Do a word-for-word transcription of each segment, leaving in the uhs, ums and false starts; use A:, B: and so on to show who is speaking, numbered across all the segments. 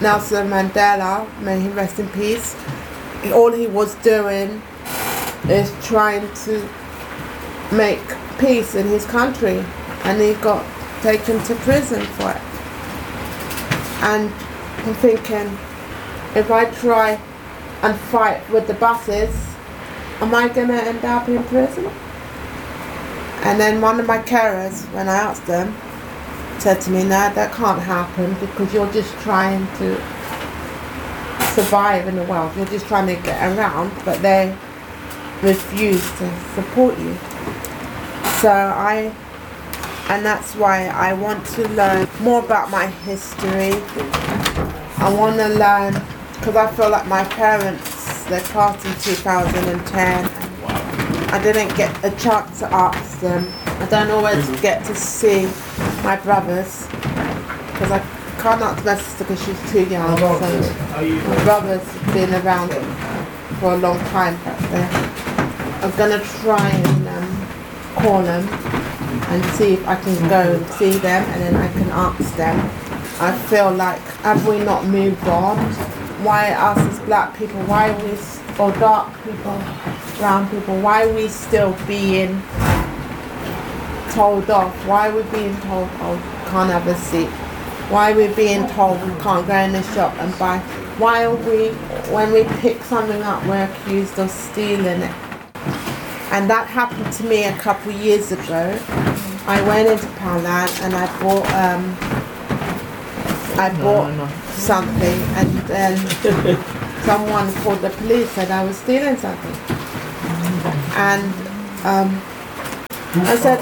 A: Nelson Mandela, may he rest in peace, all he was doing is trying to make peace in his country, and he got taken to prison for it. And I'm thinking, if I try and fight with the buses, am I going to end up in prison? And then one of my carers, when I asked them, said to me, no, that can't happen because you're just trying to survive in the world. You're just trying to get around, but they refuse to support you. So I, and that's why I want to learn more about my history. I want to learn, because I feel like my parents, they passed in two thousand ten. I didn't get a chance to ask them. I don't always get to see my brothers because I can't ask my sister because she's too young. So my brother's been around for a long time back there. I'm gonna try and um, call them and see if I can go and see them, and then I can ask them. I feel like, have we not moved on? Why us as black people? Why are we, or dark people, brown people? Why are we still being told off? Why are we being told, oh, you can't have a seat? Why are we being told we can't go in the shop and buy? Why are we, when we pick something up, we're accused of stealing it? And that happened to me a couple of years ago. I went into Poundland and I bought um, I bought no, no. something, and then someone called the police, said I was stealing something. And um, I said,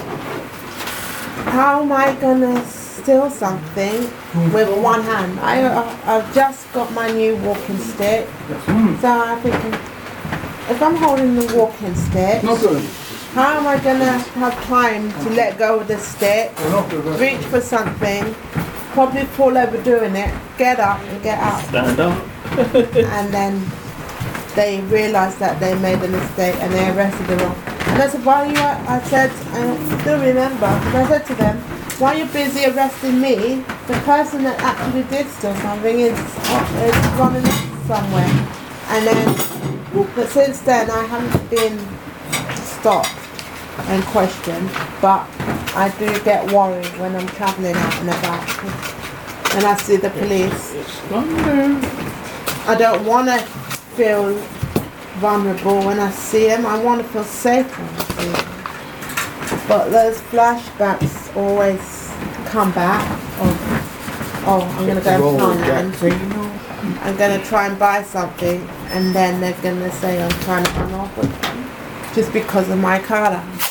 A: how am I gonna steal something with one hand? I, I've just got my new walking stick, so I'm thinking, if I'm holding the walking stick, how am I gonna have time to let go of the stick, reach for something, probably fall over doing it, get up and get out.
B: Stand up.
A: And then they realised that they made a mistake and they arrested them. And I said, why are you, I said, I still remember, because I said to them, why are you busy arresting me? The person that actually did steal something is, is running off somewhere. And then, but since then I haven't been stopped and questioned, but I do get worried when I'm travelling out and about. When I see the police, I don't want to feel vulnerable when I see them. I want to feel safe when I see them. But those flashbacks always come back of, oh, I'm going to go Poundland, I'm going to try and buy something, and then they're going to say I'm trying to run off with them just because of my colour.